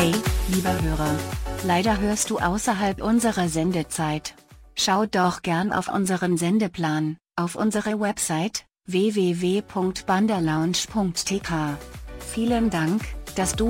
Hey, lieber Hörer. Leider hörst du außerhalb unserer Sendezeit. Schau doch gern auf unseren Sendeplan, auf unsere Website, www.banderlounge.tk. Vielen Dank, dass du